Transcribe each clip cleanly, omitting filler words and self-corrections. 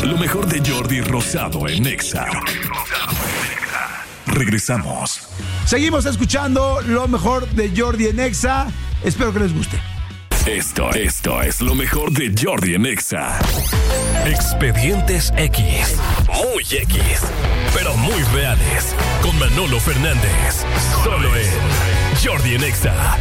Lo mejor de Jordi Rosado en Exa. Regresamos. Seguimos escuchando lo mejor de Jordi en Exa. Espero que les guste. Esto es lo mejor de Jordi en Exa. Expedientes X. Muy X, pero muy reales. Con Manolo Fernández. Solo en Jordi en Exa.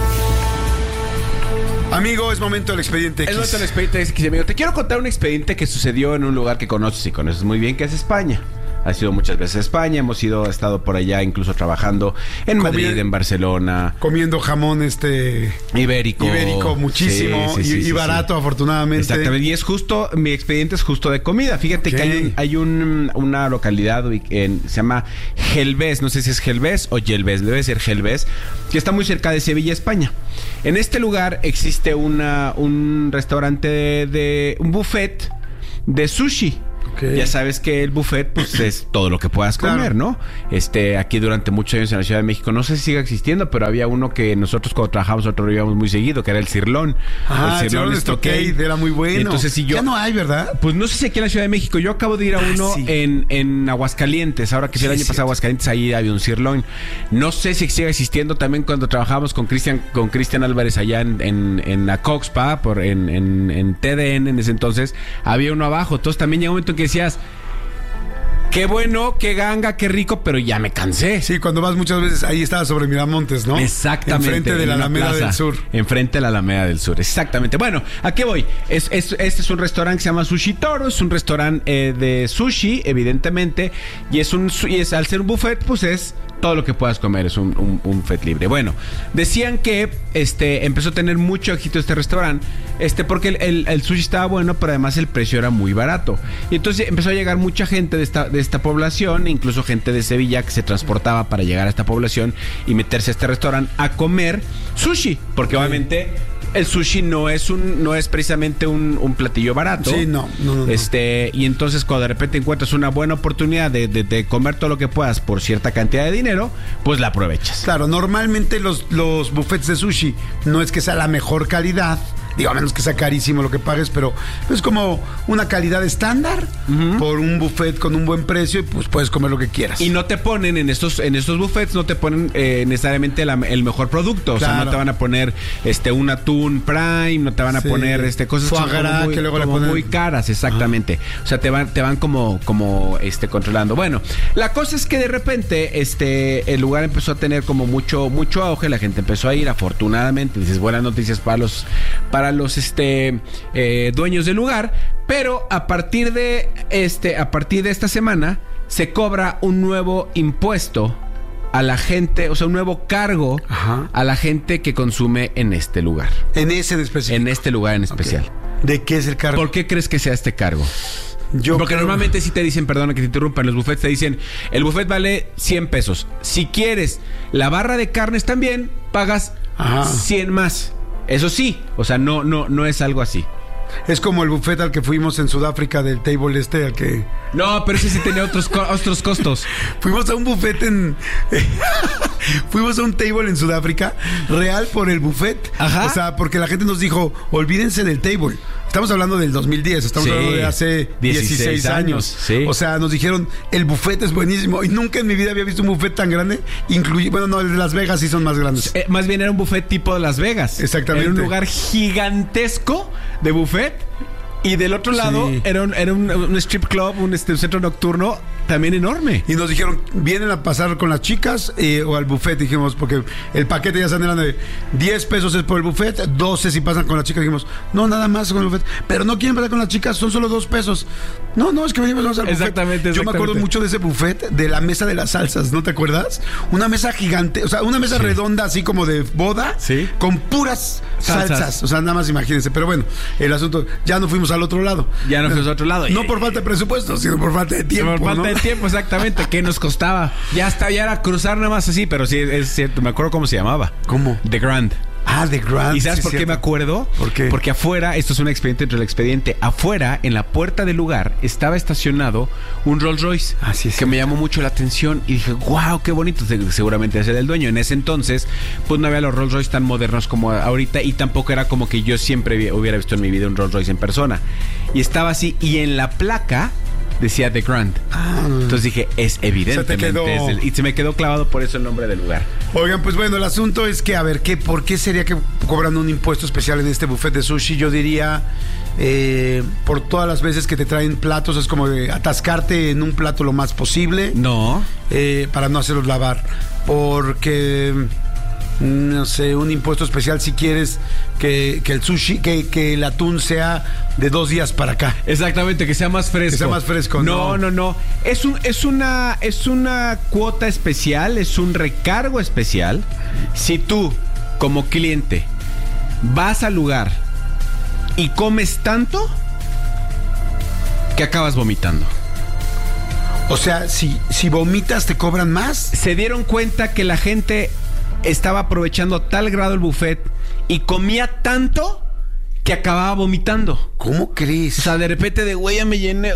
Amigo, es momento del expediente X. Es momento del expediente X, amigo. Te quiero contar un expediente que sucedió en un lugar que conoces y conoces muy bien, que es España. Has ido muchas veces a España, hemos estado por allá, incluso trabajando en Madrid, en Barcelona. Comiendo jamón ibérico muchísimo y barato, afortunadamente. Exactamente, y es justo, mi expediente es justo de comida. Fíjate que hay una localidad se llama Gelbés, no sé si es Gelbés o Gelbés, debe ser Gelbés, que está muy cerca de Sevilla, España. En este lugar existe un restaurante de un buffet de sushi. Okay. Ya sabes que el buffet pues es todo lo que puedas comer, ¿no? Aquí durante muchos años en la Ciudad de México, no sé si sigue existiendo, pero había uno que nosotros cuando trabajamos, nosotros íbamos muy seguido, que era el Cirlón. El Cirlón Stockade era muy bueno. Entonces, ya no hay, ¿verdad? Pues no sé si aquí en la Ciudad de México. Yo acabo de ir a uno en Aguascalientes. Ahora que fui el año pasado a Aguascalientes, ahí había un Cirlón. No sé si sigue existiendo. También cuando trabajábamos con Cristian Álvarez allá en Acoxpa, en TDN en ese entonces, había uno abajo. Entonces también llega un momento en que decías, qué bueno, qué ganga, qué rico, pero ya me cansé. Sí, cuando vas muchas veces, ahí estaba sobre Miramontes, ¿no? Exactamente. Enfrente de la Alameda del Sur. Enfrente de la Alameda del Sur, exactamente. Bueno, ¿a qué voy? Este es un restaurante que se llama Sushi Toro, es un restaurante de sushi, evidentemente, y al ser un buffet, pues es todo lo que puedas comer, es un buffet libre. Bueno, decían que empezó a tener mucho éxito este restaurante, porque el sushi estaba bueno, pero además el precio era muy barato. Y entonces empezó a llegar mucha gente de esta población, incluso gente de Sevilla que se transportaba para llegar a esta población y meterse a este restaurante a comer sushi, porque obviamente el sushi no es precisamente un platillo barato. Sí, no. Y entonces cuando de repente encuentras una buena oportunidad de comer todo lo que puedas por cierta cantidad de dinero, pues la aprovechas. Claro, normalmente los buffets de sushi no es que sea la mejor calidad, digo, a menos que sea carísimo lo que pagues, pero es como una calidad estándar por un buffet con un buen precio y pues puedes comer lo que quieras. Y no te ponen en estos buffets, no te ponen necesariamente el mejor producto. O sea, no te van a poner un atún prime, no te van a poner cosas que luego le ponen muy caras, exactamente. O sea, te van como controlando. Bueno, la cosa es que de repente el lugar empezó a tener como mucho auge, la gente empezó a ir, afortunadamente. Dices, buenas noticias para los dueños del lugar, pero a partir de esta semana se cobra un nuevo impuesto a la gente, o sea, un nuevo cargo a la gente que consume en este lugar. En ese en especial. En este lugar en especial. Okay. ¿De qué es el cargo? ¿Por qué crees que sea este cargo? Porque normalmente sí te dicen, perdona que te interrumpa, en los buffets te dicen, el buffet vale 100 pesos. Si quieres la barra de carnes también, pagas 100 más. Eso sí, o sea, no es algo así. Es como el buffet al que fuimos en Sudáfrica del table al que... No, pero ese sí tenía otros costos. Fuimos a un buffet fuimos a un table en Sudáfrica real por el buffet. Ajá. O sea, porque la gente nos dijo, olvídense del table. Estamos hablando del 2010, estamos hablando de hace 16 años. Sí. O sea, nos dijeron, el buffet es buenísimo. Y nunca en mi vida había visto un buffet tan grande. Bueno, no, el de Las Vegas sí son más grandes. Más bien era un buffet tipo de Las Vegas. Exactamente. Era un lugar gigantesco de buffet. Y del otro lado era un strip club, un centro nocturno también enorme. Y nos dijeron, ¿vienen a pasar con las chicas o al buffet? Dijimos, porque el paquete ya eran de 10 pesos es por el buffet, 12 si pasan con las chicas. Dijimos, no, nada más con el buffet. Pero no quieren pasar con las chicas, son solo 2 pesos. No, es que venimos al buffet. Exactamente. Yo me acuerdo mucho de ese buffet, de la mesa de las salsas, ¿no te acuerdas? Una mesa gigante, o sea, una mesa redonda así como de boda, con puras salsas. O sea, nada más imagínense. Pero bueno, el asunto, ya no fuimos al otro lado. No por falta de presupuesto, sino por falta de tiempo. Por falta de tiempo, exactamente. ¿Qué nos costaba? Ya era cruzar nada más así, pero sí, es cierto. Me acuerdo cómo se llamaba. ¿Cómo? The Grand. The Grand. ¿Y sabes por qué me acuerdo? ¿Por qué? Porque afuera, esto es un expediente dentro del expediente, afuera, en la puerta del lugar, estaba estacionado un Rolls Royce que me llamó mucho la atención y dije, wow, qué bonito, seguramente es el del dueño. En ese entonces, pues no había los Rolls Royce tan modernos como ahorita y tampoco era como que yo siempre hubiera visto en mi vida un Rolls Royce en persona. Y estaba así, y en la placa decía The Grand. Entonces dije, es evidentemente. Y se me quedó clavado por eso el nombre del lugar. Oigan, pues bueno, el asunto es que, a ver, ¿por qué sería que cobran un impuesto especial en este buffet de sushi? Yo diría, por todas las veces que te traen platos, es como de atascarte en un plato lo más posible. No. Para no hacerlos lavar. Porque, no sé, un impuesto especial si quieres que el sushi, que el atún sea de 2 días para acá. Exactamente, que sea más fresco. Que sea más fresco. No. Es una cuota especial, es un recargo especial. Si tú, como cliente, vas al lugar y comes tanto que acabas vomitando. O sea, si vomitas, ¿te cobran más? Se dieron cuenta que la gente estaba aprovechando a tal grado el buffet y comía tanto que acababa vomitando. ¿Cómo crees? O sea, de repente güey, ya me llené,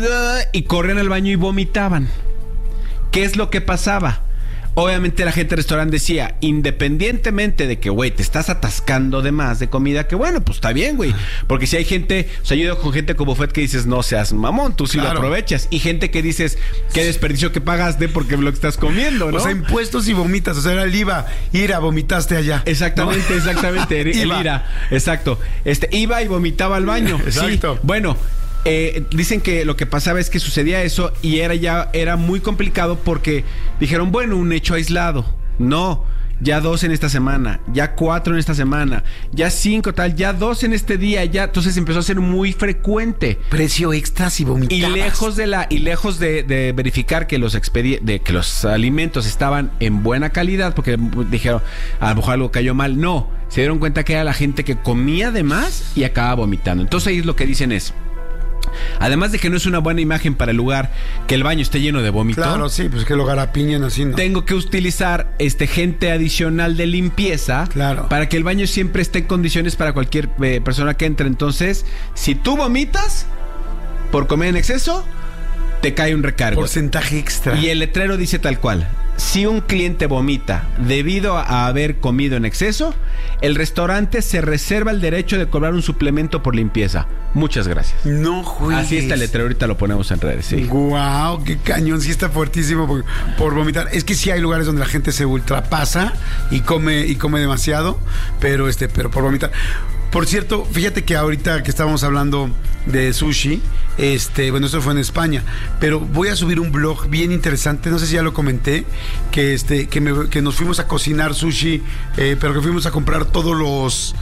y corrían al baño y vomitaban. ¿Qué es lo que pasaba? Obviamente la gente del restaurante decía, independientemente de que, güey, te estás atascando de más de comida, que bueno, pues está bien, güey. Porque si hay gente, o sea, yo he ido con gente con buffet que dices, no seas mamón, tú sí lo aprovechas. Y gente que dices, qué desperdicio que pagaste porque lo que estás comiendo, ¿no? O sea, impuestos y vomitas, o sea, era el IVA, vomitaste allá. Exactamente, ¿no? Exactamente, el IVA. Exacto. Iba y vomitaba al baño. Exacto. Sí. Bueno, dicen que lo que pasaba es que sucedía eso y era muy complicado porque dijeron, bueno, un hecho aislado. No, ya 2 en esta semana, ya 4 en esta semana, ya 5 tal, ya 2 en este día, ya. Entonces empezó a ser muy frecuente. Precio extra si vomitabas. Y lejos de verificar que los alimentos estaban en buena calidad, porque dijeron, a lo mejor algo cayó mal. No, se dieron cuenta que era la gente que comía de más y acababa vomitando. Entonces ahí lo que dicen es, además de que no es una buena imagen para el lugar que el baño esté lleno de vómito. Claro, sí, pues que lo garapiñen así, ¿no? Tengo que utilizar gente adicional de limpieza, claro, para que el baño siempre esté en condiciones para cualquier persona que entre. Entonces, si tú vomitas por comer en exceso, te cae un recargo. Porcentaje extra. Y el letrero dice tal cual: si un cliente vomita debido a haber comido en exceso, el restaurante se reserva el derecho de cobrar un suplemento por limpieza. Muchas gracias. No juegues. Así está el letrero, ahorita lo ponemos en redes, sí. Guau, qué cañón, sí está fuertísimo por vomitar. Es que sí hay lugares donde la gente se ultrapasa y come demasiado, pero por vomitar. Por cierto, fíjate que ahorita que estábamos hablando de sushi, bueno, esto fue en España, pero voy a subir un blog bien interesante, no sé si ya lo comenté, que nos fuimos a cocinar sushi, pero que fuimos a comprar todos los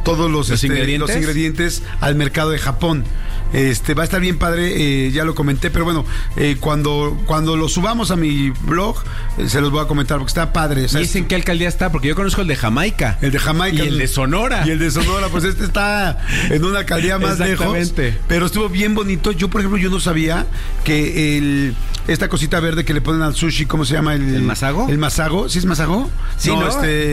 ingredientes al mercado de Japón. Va a estar bien padre, ya lo comenté, pero bueno, cuando lo subamos a mi blog, se los voy a comentar porque está padre. ¿Y en qué alcaldía está? Porque yo conozco el de Jamaica. El de Jamaica. Y el de Sonora. Y el de Sonora, pues está en una alcaldía más lejos. Pero estuvo bien bonito. Yo, por ejemplo, yo no sabía que esta cosita verde que le ponen al sushi, ¿cómo se llama? ¿El masago? ¿El masago? ¿Sí es masago? Sí, ¿no?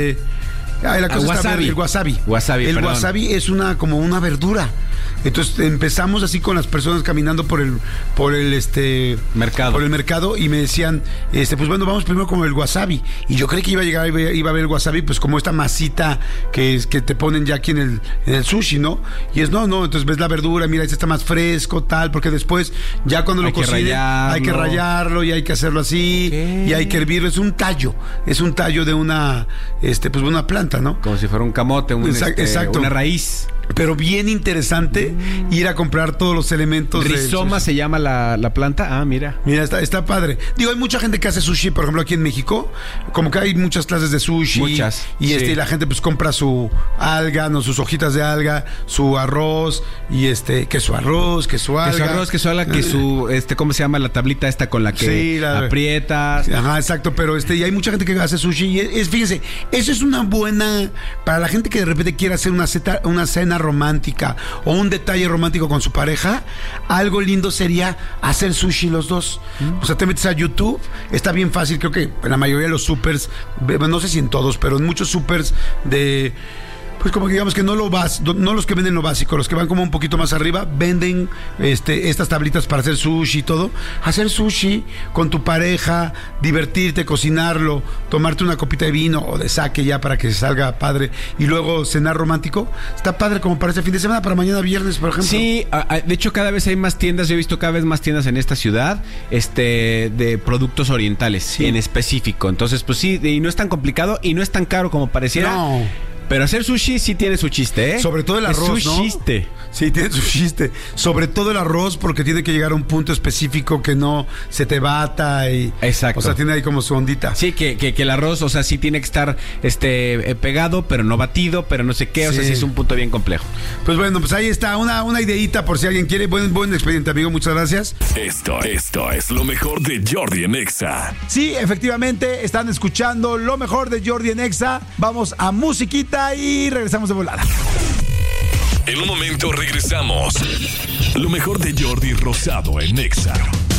La cosa está verde, el wasabi. El wasabi es como una verdura. Entonces empezamos así con las personas caminando por el mercado. Por el mercado y me decían, pues bueno, vamos primero con el wasabi. Y yo creí que iba a llegar, iba a haber el wasabi, pues como esta masita que te ponen ya aquí en el sushi, ¿no? Y no, entonces ves la verdura, mira, este está más fresco, tal, porque después ya cuando lo cocinen hay que rallarlo y hay que hacerlo así, y hay que hervirlo. Es un tallo de una, pues una planta, ¿no? Como si fuera un camote, exacto. Una raíz. Pero bien interesante ir a comprar todos los elementos. Rizoma se llama la planta. Ah, mira. Mira, está padre. Digo, hay mucha gente que hace sushi, por ejemplo, aquí en México. Como que hay muchas clases de sushi. Muchas. Y la gente pues compra su alga, no, sus hojitas de alga, su arroz, y que su arroz, que su alga. Que su arroz, que su alga, que su, ¿cómo se llama la tablita esta con la que aprietas? Ajá, exacto. Pero y hay mucha gente que hace sushi. Y fíjense, eso es una buena, para la gente que de repente quiere hacer una cena romántica o un detalle romántico con su pareja, algo lindo sería hacer sushi los dos. O sea, te metes a YouTube, está bien fácil, creo que en la mayoría de los supers, no sé si en todos, pero en muchos supers de Pues como que digamos que no los que venden lo básico, los que van como un poquito más arriba, venden estas tablitas para hacer sushi y todo. Hacer sushi con tu pareja, divertirte, cocinarlo, tomarte una copita de vino o de sake ya para que salga padre y luego cenar romántico. Está padre como para este fin de semana, para mañana viernes, por ejemplo. Sí, de hecho cada vez hay más tiendas, yo he visto cada vez más tiendas en esta ciudad, de productos orientales, en específico. Entonces, pues sí, y no es tan complicado y no es tan caro como pareciera. No. Pero hacer sushi sí tiene su chiste, ¿eh? Sobre todo el arroz, es su chiste. Sí, tiene su chiste. Sobre todo el arroz, porque tiene que llegar a un punto específico que no se te bata y... Exacto. O sea, tiene ahí como su ondita. Sí, que el arroz, o sea, sí tiene que estar pegado, pero no batido, pero no sé qué. O sea, sí es un punto bien complejo. Pues bueno, pues ahí está, una ideita por si alguien quiere. Buen expediente, amigo. Muchas gracias. Esto es lo mejor de Jordi en Exa. Sí, efectivamente, están escuchando lo mejor de Jordi en Exa. Vamos a musiquita y regresamos de volada. En un momento regresamos. Lo mejor de Jordi Rosado en Exa.